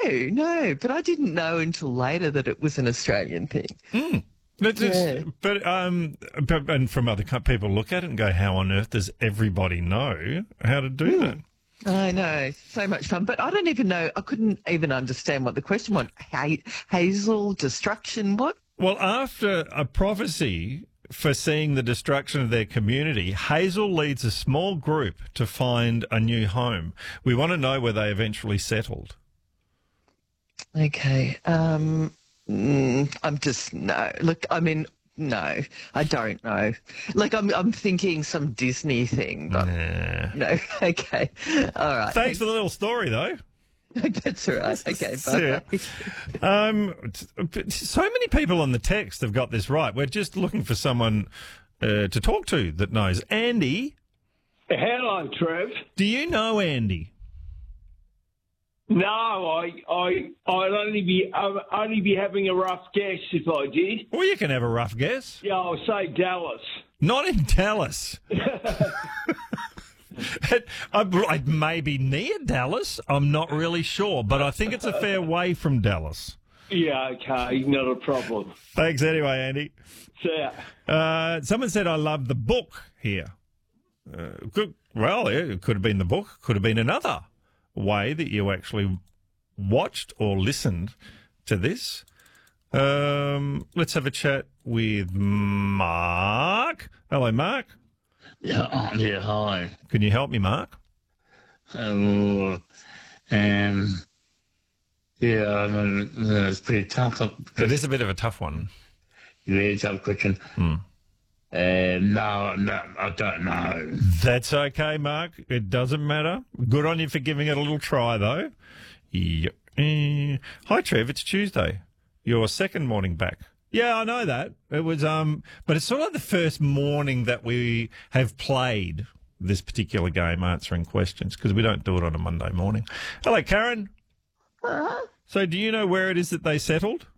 no, but I didn't know until later that it was an Australian thing. But and from other people look at it and go, how on earth does everybody know how to do that? I know, so much fun. But I don't even know, I couldn't even understand what the question was. Hazel, destruction, what? Well, after a prophecy foreseeing the destruction of their community, Hazel leads a small group to find a new home. We want to know where they eventually settled. Okay. I'm just, no. Look, I mean, no, I don't know. Like, I'm thinking some Disney thing, but no. Okay. All right. Thanks for the little story, though. That's all right. Okay, bye. So many people on the text have got this right. We're just looking for someone to talk to that knows. Andy. Hello, Trev. Do you know Andy? No, I'd only be having a rough guess if I did. Well, you can have a rough guess. Yeah, I'll say Dallas. Not in Dallas. It may be near Dallas. I'm not really sure, but I think it's a fair way from Dallas. Yeah, okay, not a problem. Thanks anyway, Andy. See ya. Someone said, I love the book here. It could have been the book, could have been another way that you actually watched or listened to this. Let's have a chat with Mark. Hello, Mark. Yeah, hi. Can you help me, Mark? It's pretty tough. It is a bit of a tough one. Really tough question. No, I don't know. That's okay, Mark. It doesn't matter. Good on you for giving it a little try, though. Hi, Trev. It's Tuesday. Your second morning back. Yeah, I know that. It was, but it's sort of the first morning that we have played this particular game, answering questions, because we don't do it on a Monday morning. Hello, Karen. So do you know where it is that they settled?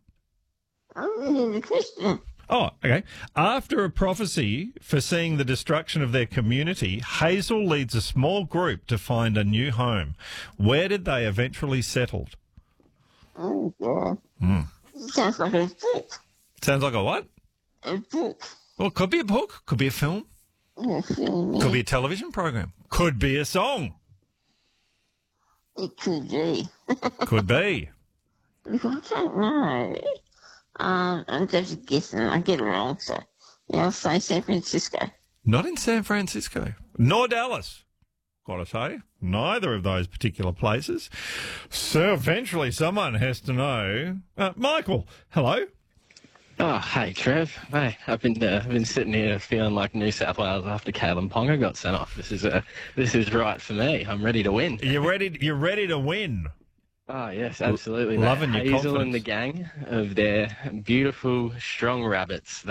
Oh, okay. After a prophecy foreseeing the destruction of their community, Hazel leads a small group to find a new home. Where did they eventually settle? Oh, God. Sounds like a book. Sounds like a what? A book. Well, it could be a book. Could be a film. A film, yeah. Could be a television program. Could be a song. It could be. Could be. I don't know. I'm just guessing. I get it wrong, so yeah, I'll say San Francisco. Not in San Francisco. Nor Dallas. Gotta say. Neither of those particular places. So eventually someone has to know. Michael, hello. Oh, hey, Trev. Hey, I've been sitting here feeling like New South Wales after Kalen Ponga got sent off. This is right for me. I'm ready to win. You're ready to win. Oh, yes, absolutely. Loving your Hazel confidence. and the gang of their beautiful, strong rabbits.